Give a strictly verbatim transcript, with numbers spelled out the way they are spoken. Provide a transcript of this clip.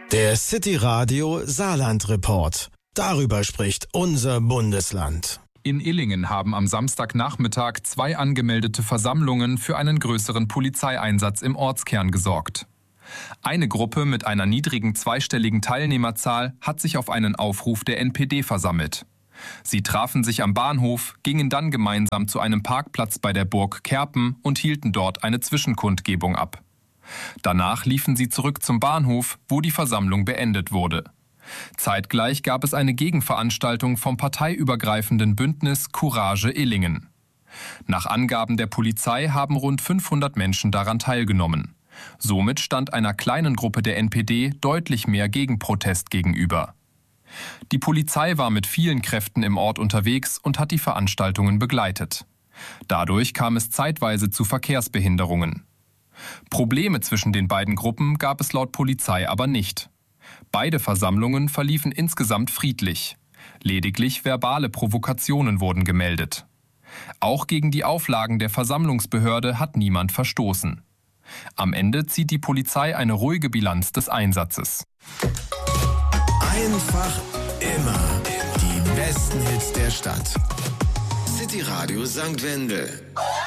Der City Radio Saarland Report. Darüber spricht unser Bundesland. In Illingen haben am Samstagnachmittag zwei angemeldete Versammlungen für einen größeren Polizeieinsatz im Ortskern gesorgt. Eine Gruppe mit einer niedrigen zweistelligen Teilnehmerzahl hat sich auf einen Aufruf der N P D versammelt. Sie trafen sich am Bahnhof, gingen dann gemeinsam zu einem Parkplatz bei der Burg Kerpen und hielten dort eine Zwischenkundgebung ab. Danach liefen sie zurück zum Bahnhof, wo die Versammlung beendet wurde. Zeitgleich gab es eine Gegenveranstaltung vom parteiübergreifenden Bündnis Courage Illingen. Nach Angaben der Polizei haben rund fünfhundert Menschen daran teilgenommen. Somit stand einer kleinen Gruppe der N P D deutlich mehr Gegenprotest gegenüber. Die Polizei war mit vielen Kräften im Ort unterwegs und hat die Veranstaltungen begleitet. Dadurch kam es zeitweise zu Verkehrsbehinderungen. Probleme zwischen den beiden Gruppen gab es laut Polizei aber nicht. Beide Versammlungen verliefen insgesamt friedlich. Lediglich verbale Provokationen wurden gemeldet. Auch gegen die Auflagen der Versammlungsbehörde hat niemand verstoßen. Am Ende zieht die Polizei eine ruhige Bilanz des Einsatzes. Einfach immer die besten Hits der Stadt. City Radio Sankt Wendel.